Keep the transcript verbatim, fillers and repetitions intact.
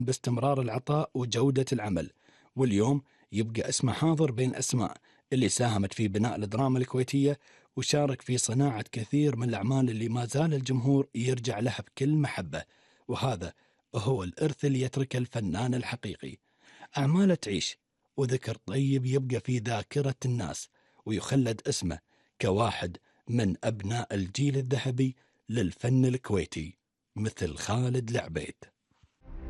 باستمرار العطاء وجودة العمل، واليوم يبقى اسمه حاضر بين أسماء اللي ساهمت في بناء الدراما الكويتية، وشارك في صناعة كثير من الأعمال اللي ما زال الجمهور يرجع لها بكل محبة. وهذا هو الإرث اللي يتركه الفنان الحقيقي، أعماله تعيش وذكر طيب يبقى في ذاكرة الناس، ويخلد اسمه كواحد من أبناء الجيل الذهبي للفن الكويتي مثل خالد العبيد.